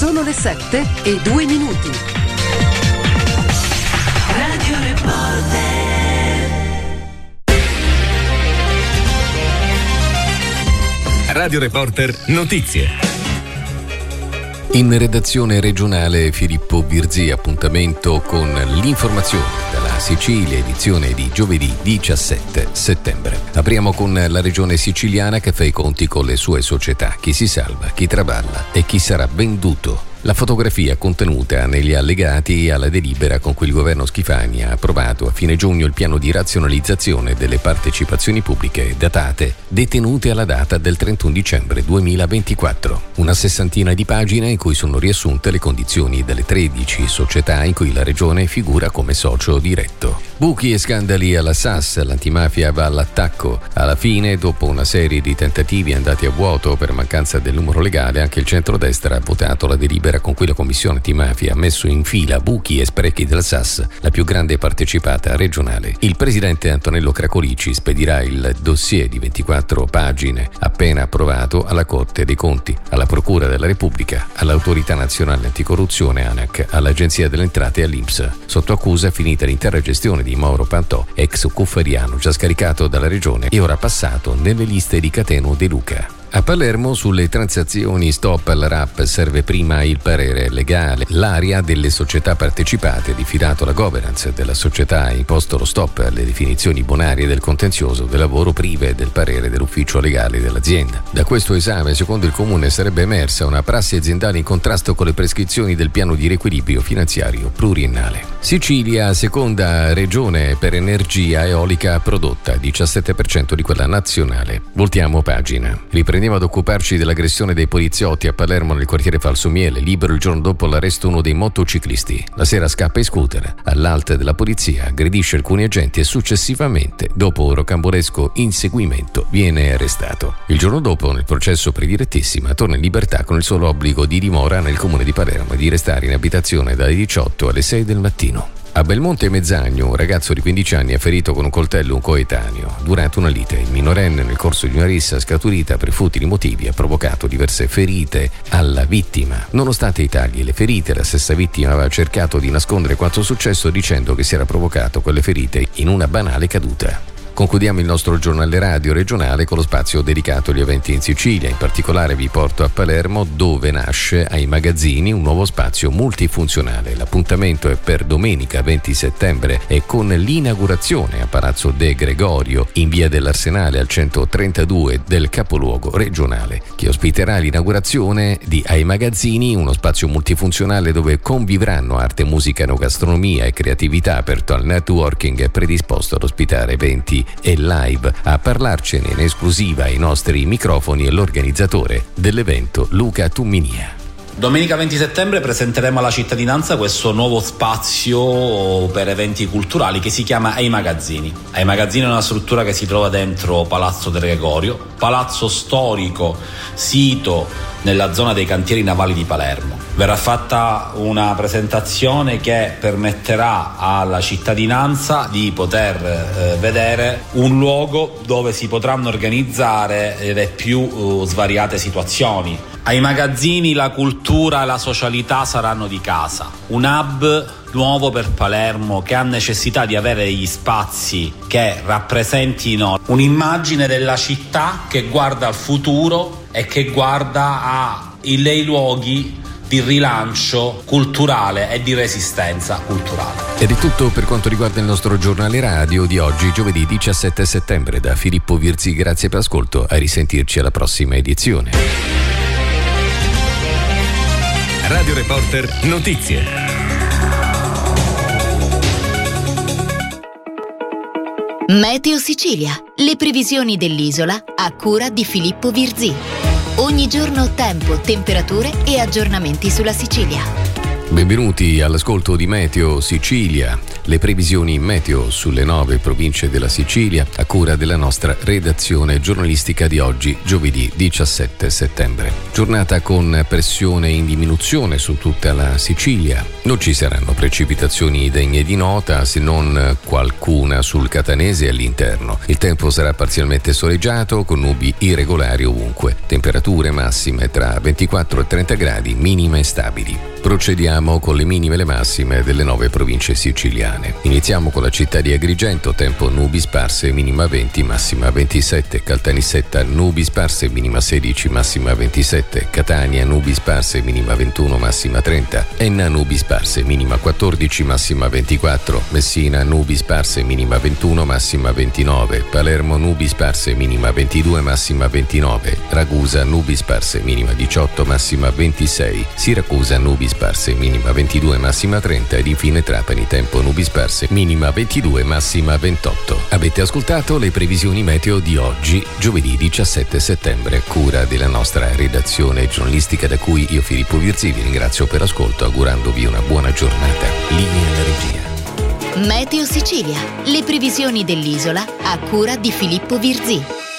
Sono le 7:02. Radio Reporter. Radio Reporter Notizie. In redazione regionale Filippo Virzì, appuntamento con l'informazione dalla Sicilia, edizione di giovedì 17 settembre. Apriamo con la regione siciliana che fa i conti con le sue società, chi si salva, chi traballa e chi sarà venduto. La fotografia contenuta negli allegati alla delibera con cui il governo Schifani ha approvato a fine giugno il piano di razionalizzazione delle partecipazioni pubbliche datate detenute alla data del 31 dicembre 2024. Una sessantina di pagine in cui sono riassunte le condizioni delle 13 società in cui la regione figura come socio diretto. Buchi e scandali alla SAS, l'antimafia va all'attacco. Alla fine, dopo una serie di tentativi andati a vuoto per mancanza del numero legale, anche il centrodestra ha votato la delibera con cui la Commissione Antimafia ha messo in fila buchi e sprechi della SAS, la più grande partecipata regionale. Il presidente Antonello Cracolici spedirà il dossier di 24 pagine appena approvato alla Corte dei Conti, alla Procura della Repubblica, all'Autorità Nazionale Anticorruzione ANAC, all'Agenzia delle Entrate e all'INPS. Sotto accusa finita l'intera gestione di Mauro Pantò, ex cuffariano, già scaricato dalla regione e ora passato nelle liste di Cateno De Luca. A Palermo sulle transazioni stop alla RAP serve prima il parere legale. L'area delle società partecipate ha diffidato la governance della società e imposto lo stop alle definizioni bonarie del contenzioso del lavoro prive del parere dell'ufficio legale dell'azienda. Da questo esame, secondo il comune, sarebbe emersa una prassi aziendale in contrasto con le prescrizioni del piano di riequilibrio finanziario pluriennale. Sicilia, seconda regione per energia eolica prodotta, 17% di quella nazionale. Voltiamo pagina. Andiamo ad occuparci dell'aggressione dei poliziotti a Palermo nel quartiere Falsomiele, libero il giorno dopo l'arresto uno dei motociclisti. La sera scappa in scooter, all'alta della polizia, aggredisce alcuni agenti e successivamente, dopo un rocambolesco inseguimento, viene arrestato. Il giorno dopo, nel processo predirettissima, torna in libertà con il solo obbligo di dimora nel comune di Palermo e di restare in abitazione dalle 18 alle 6 del mattino. A Belmonte Mezzagno, un ragazzo di 15 anni ha ferito con un coltello un coetaneo. Durante una lite, il minorenne, nel corso di una rissa scaturita per futili motivi, ha provocato diverse ferite alla vittima. Nonostante i tagli e le ferite, la stessa vittima aveva cercato di nascondere quanto successo dicendo che si era provocato quelle ferite in una banale caduta. Concludiamo il nostro giornale radio regionale con lo spazio dedicato agli eventi in Sicilia. In particolare vi porto a Palermo, dove nasce ai magazzini un nuovo spazio multifunzionale. L'appuntamento è per domenica 20 settembre e con l'inaugurazione a Palazzo De Gregorio in via dell'Arsenale al 132 del capoluogo regionale, che ospiterà l'inaugurazione di Ai Magazzini, uno spazio multifunzionale dove convivranno arte, musica, enogastronomia e creatività, aperto al networking e predisposto ad ospitare eventi e live. A parlarcene in esclusiva ai nostri microfoni è l'organizzatore dell'evento, Luca Tumminia. Domenica 20 settembre presenteremo alla cittadinanza questo nuovo spazio per eventi culturali che si chiama Ai Magazzini. Ai Magazzini è una struttura che si trova dentro Palazzo De Gregorio, palazzo storico sito nella zona dei cantieri navali di Palermo. Verrà fatta una presentazione che permetterà alla cittadinanza di poter vedere un luogo dove si potranno organizzare le più svariate situazioni. Ai Magazzini la cultura e la socialità saranno di casa. Un hub nuovo per Palermo che ha necessità di avere degli spazi che rappresentino un'immagine della città che guarda al futuro e che guarda ai luoghi di rilancio culturale e di resistenza culturale. Ed è tutto per quanto riguarda il nostro giornale radio di oggi, giovedì 17 settembre. Da Filippo Virzì, grazie per l'ascolto, a risentirci alla prossima edizione. Radio Reporter Notizie. Meteo Sicilia, le previsioni dell'isola a cura di Filippo Virzì. Ogni giorno tempo, temperature e aggiornamenti sulla Sicilia. Benvenuti all'ascolto di Meteo Sicilia, le previsioni meteo sulle 9 province della Sicilia a cura della nostra redazione giornalistica di oggi, giovedì 17 settembre. Giornata con pressione in diminuzione su tutta la Sicilia. Non ci saranno precipitazioni degne di nota, se non qualcuna sul catanese e all'interno. Il tempo sarà parzialmente soleggiato con nubi irregolari ovunque. Temperature massime tra 24 e 30 gradi, minime stabili. Procediamo con le minime e le massime delle 9 province siciliane. Iniziamo con la città di Agrigento, tempo nubi sparse, minima 20, massima 27. Caltanissetta, nubi sparse, minima 16, massima 27. Catania, nubi sparse, minima 21, massima 30. Enna, nubi sparse, minima 14, massima 24. Messina, nubi sparse, minima 21, massima 29. Palermo, nubi sparse, minima 22, massima 29. Ragusa, nubi sparse, minima 18, massima 26. Siracusa, nubi sparse, minima 22, massima 30 ed infine Trapani, tempo nubi sparse, minima 22, massima 28. Avete ascoltato le previsioni meteo di oggi, giovedì 17 settembre, a cura della nostra redazione giornalistica, da cui io, Filippo Virzì, vi ringrazio per l'ascolto, augurandovi una buona giornata. Linea alla regia. Meteo Sicilia, le previsioni dell'isola a cura di Filippo Virzì.